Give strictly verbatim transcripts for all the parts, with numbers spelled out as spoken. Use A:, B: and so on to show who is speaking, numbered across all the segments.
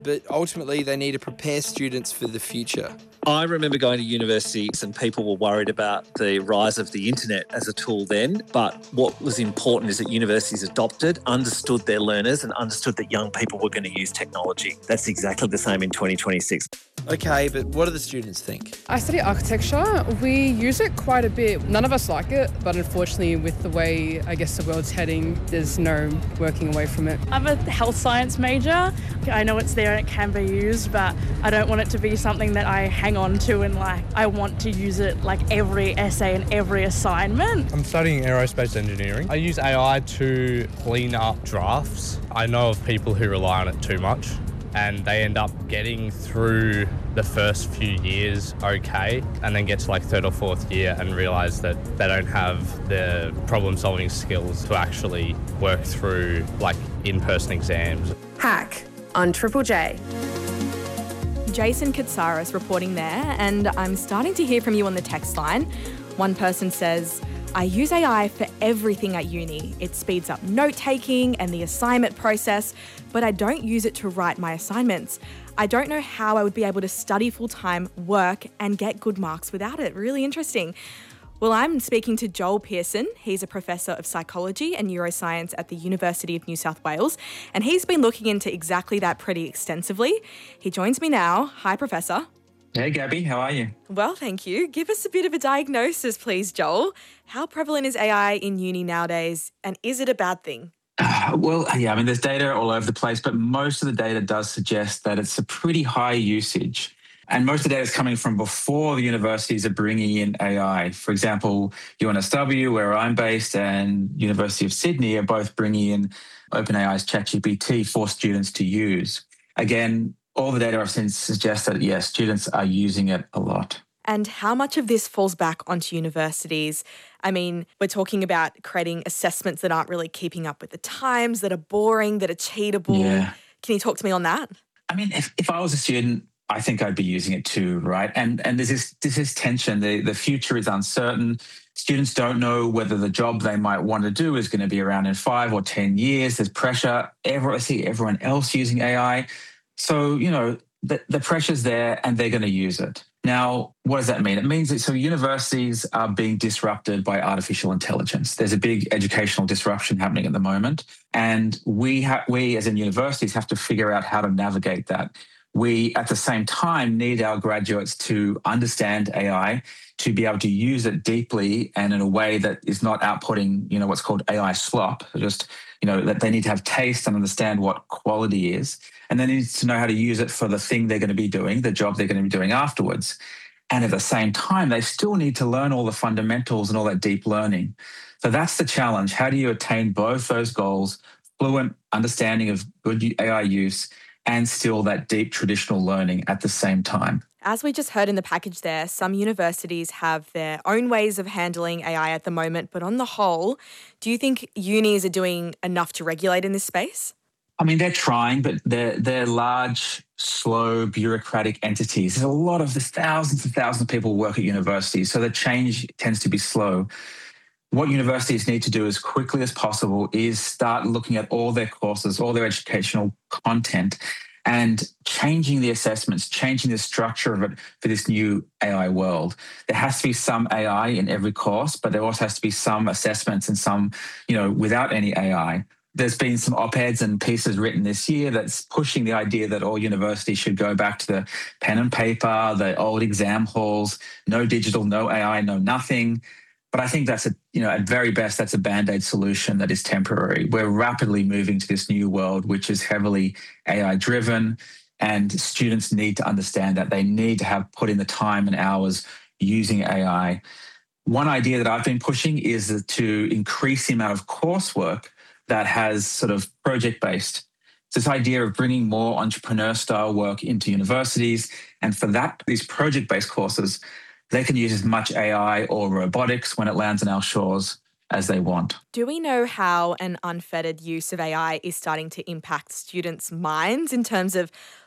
A: but ultimately they need to prepare students for the future.
B: I remember going to universities and people were worried about the rise of the internet as a tool then, but what was important is that universities adopted, understood their learners and understood that young people were going to use technology. That's exactly the same in twenty twenty-six.
A: Okay, but what do the students think?
C: I study architecture. We use it quite a bit. None of us like it, but unfortunately with the way I guess the world's heading, there's no working away from it.
D: I'm a health science major. I know it's there and it can be used, but I don't want it to be something that I hang on to and like I want to use it like every essay and every assignment.
E: I'm studying aerospace engineering. I use A I to clean up drafts. I know of people who rely on it too much and they end up getting through the first few years okay and then get to like third or fourth year and realise that they don't have the problem-solving skills to actually work through like in-person exams.
F: Hack on Triple J.
G: Jason Katsaris reporting there, and I'm starting to hear from you on the text line. One person says, I use A I for everything at uni. It speeds up note-taking and the assignment process, but I don't use it to write my assignments. I don't know how I would be able to study full-time, work, and get good marks without it. Really interesting. Well, I'm speaking to Joel Pearson. He's a professor of psychology and neuroscience at the University of New South Wales, and he's been looking into exactly that pretty extensively. He joins me now. Hi, Professor.
H: Hey, Gabby. How are you?
G: Well, thank you. Give us a bit of a diagnosis, please, Joel. How prevalent is A I in uni nowadays, and is it a bad thing?
H: Uh, well, yeah, I mean, there's data all over the place, but most of the data does suggest that it's a pretty high usage. And most of the data is coming from before the universities are bringing in A I. For example, U N S W, where I'm based, and University of Sydney are both bringing in OpenAI's ChatGPT for students to use. Again, all the data I've seen suggests that, yes, students are using it a lot.
G: And how much of this falls back onto universities? I mean, we're talking about creating assessments that aren't really keeping up with the times, that are boring, that are cheatable.
H: Yeah.
G: Can you talk to me on that?
H: I mean, if, if I was a student, I think I'd be using it too, right? And and there's this, there's this tension. The, the future is uncertain. Students don't know whether the job they might want to do is going to be around in five or ten years. There's pressure. Everyone, I see everyone else using A I. So, you know, the, the pressure's there and they're going to use it. Now, what does that mean? It means that so universities are being disrupted by artificial intelligence. There's a big educational disruption happening at the moment. And we, ha- we as in universities have to figure out how to navigate that. We, at the same time, need our graduates to understand A I, to be able to use it deeply and in a way that is not outputting, you know, what's called A I slop. Just, you know, that they need to have taste and understand what quality is. And they need to know how to use it for the thing they're going to be doing, the job they're going to be doing afterwards. And at the same time, they still need to learn all the fundamentals and all that deep learning. So that's the challenge. How do you attain both those goals, fluent understanding of good A I use, and still that deep traditional learning at the same time?
G: As we just heard in the package there, some universities have their own ways of handling A I at the moment, but on the whole, do you think unis are doing enough to regulate in this space?
H: I mean, they're trying, but they're, they're large, slow, bureaucratic entities. There's a lot of, there's thousands and thousands of people who work at universities, so the change tends to be slow. What universities need to do as quickly as possible is start looking at all their courses, all their educational content, and changing the assessments, changing the structure of it for this new A I world. There has to be some A I in every course, but there also has to be some assessments and some, you know, without any A I. There's been some op-eds and pieces written this year that's pushing the idea that all universities should go back to the pen and paper, the old exam halls, no digital, no A I, no nothing. But I think that's a, you know, at very best, that's a Band-Aid solution that is temporary. We're rapidly moving to this new world, which is heavily A I driven, and students need to understand that they need to have put in the time and hours using A I. One idea that I've been pushing is to increase the amount of coursework that has sort of project-based. It's this idea of bringing more entrepreneur-style work into universities, and for that, these project-based courses, they can use as much A I or robotics when it lands on our shores as they want.
G: Do we know how an unfettered use of A I is starting to impact students' minds in terms of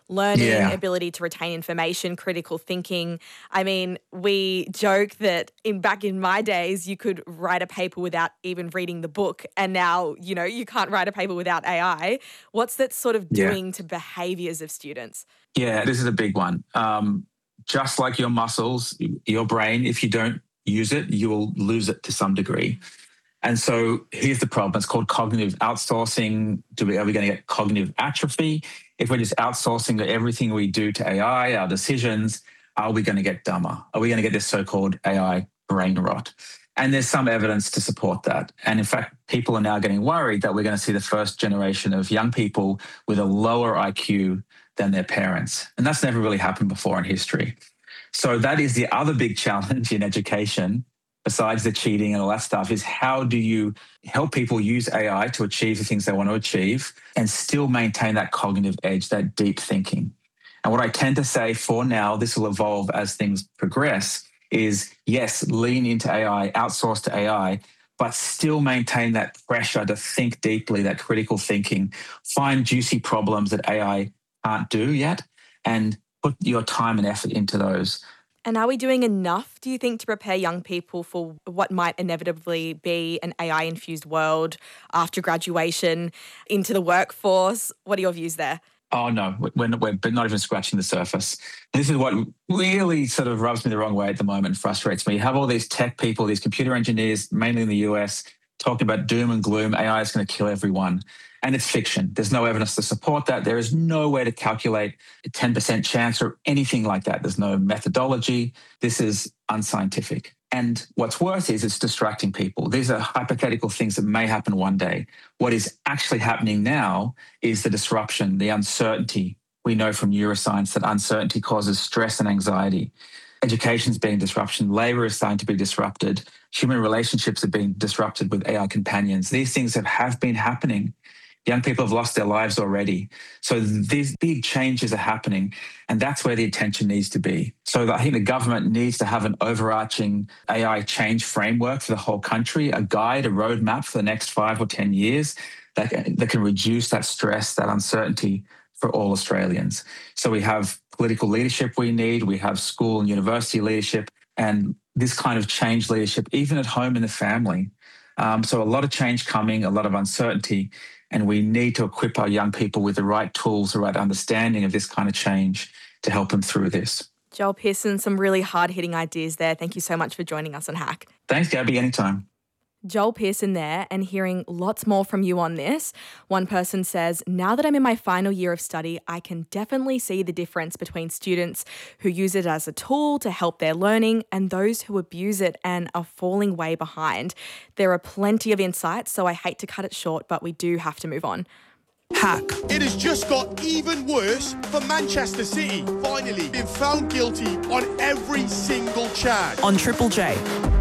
G: learning,
H: Yeah.
G: ability to retain information, critical thinking. I mean, we joke that in back in my days, you could write a paper without even reading the book. And now, you know, you can't write a paper without A I. What's that sort of
H: Yeah.
G: doing to behaviours of students?
H: Yeah, this is a big one. Um, just like your muscles, your brain, if you don't use it, you will lose it to some degree. And so here's the problem. It's called cognitive outsourcing. Do we, are we going to get cognitive atrophy? If we're just outsourcing everything we do to A I, our decisions, are we going to get dumber? Are we going to get this so-called A I brain rot? And there's some evidence to support that. And in fact, people are now getting worried that we're going to see the first generation of young people with a lower I Q than their parents. And that's never really happened before in history. So that is the other big challenge in education, besides the cheating and all that stuff, is how do you help people use A I to achieve the things they want to achieve and still maintain that cognitive edge, that deep thinking? And what I tend to say for now, this will evolve as things progress, is yes, lean into A I, outsource to A I, but still maintain that pressure to think deeply, that critical thinking, find juicy problems that A I can't do yet, and put your time and effort into those.
G: And are we doing enough, do you think, to prepare young people for what might inevitably be an A I-infused world after graduation into the workforce? What are your views there?
H: Oh, no, we're not, we're not even scratching the surface. This is what really sort of rubs me the wrong way at the moment and frustrates me. You have all these tech people, these computer engineers, mainly in the U S, talking about doom and gloom. A I is going to kill everyone. And it's fiction. There's no evidence to support that. There is no way to calculate a ten percent chance or anything like that. There's no methodology. This is unscientific. And what's worse is it's distracting people. These are hypothetical things that may happen one day. What is actually happening now is the disruption, the uncertainty. We know from neuroscience that uncertainty causes stress and anxiety. Education is being disrupted. Labor is starting to be disrupted. Human relationships are being disrupted with A I companions. These things have, have been happening. Young people have lost their lives already. So these big changes are happening, and that's where the attention needs to be. So I think the government needs to have an overarching A I change framework for the whole country, a guide, a roadmap for the next five or ten years that can, that can reduce that stress, that uncertainty for all Australians. So we have political leadership we need, we have school and university leadership, and this kind of change leadership, even at home in the family. Um, so a lot of change coming, a lot of uncertainty. And we need to equip our young people with the right tools, the right understanding of this kind of change to help them through this.
G: Joel Pearson, some really hard-hitting ideas there. Thank you so much for joining us on Hack.
H: Thanks, Gabby. Anytime.
G: Joel Pearson there, and hearing lots more from you on this. One person says, now that I'm in my final year of study, I can definitely see the difference between students who use it as a tool to help their learning and those who abuse it and are falling way behind. There are plenty of insights, so I hate to cut it short, but we do have to move on.
A: Hack.
I: It has just got even worse for Manchester City. Finally, been found guilty on every single charge.
J: On Triple J.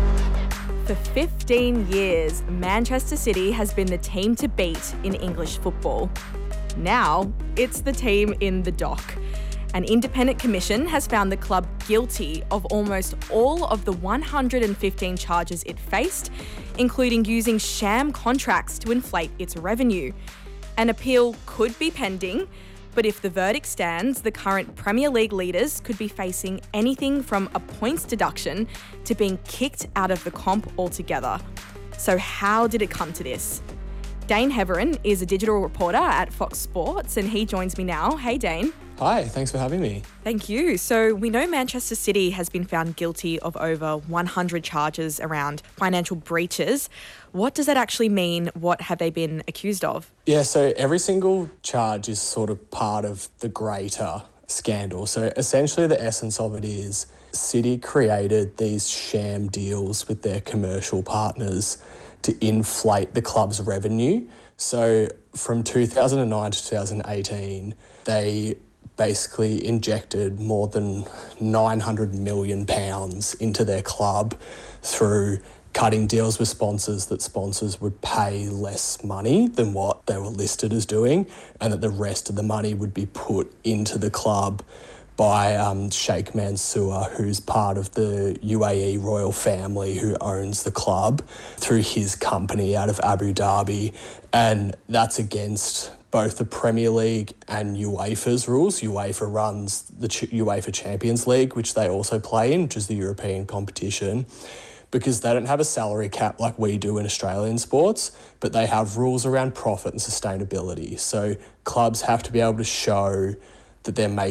G: For fifteen years, Manchester City has been the team to beat in English football. Now, it's the team in the dock. An independent commission has found the club guilty of almost all of the one hundred fifteen charges it faced, including using sham contracts to inflate its revenue. An appeal could be pending, but if the verdict stands, the current Premier League leaders could be facing anything from a points deduction to being kicked out of the comp altogether. So how did it come to this? Dane Heverin is a digital reporter at Fox Sports, and he joins me now. Hey, Dane.
K: Hi, thanks for having me.
G: Thank you. So we know Manchester City has been found guilty of over one hundred charges around financial breaches. What does that actually mean? What have they been accused of?
K: Yeah, so every single charge is sort of part of the greater scandal. So essentially the essence of it is City created these sham deals with their commercial partners to inflate the club's revenue. So from two thousand nine to two thousand eighteen, they basically injected more than nine hundred million pounds into their club through cutting deals with sponsors that sponsors would pay less money than what they were listed as doing, and that the rest of the money would be put into the club by um, Sheikh Mansour, who's part of the U A E royal family who owns the club, through his company out of Abu Dhabi. And that's against both the Premier League and UEFA's rules. UEFA runs the UEFA Champions League, which they also play in, which is the European competition, because they don't have a salary cap like we do in Australian sports, but they have rules around profit and sustainability. So clubs have to be able to show that they're making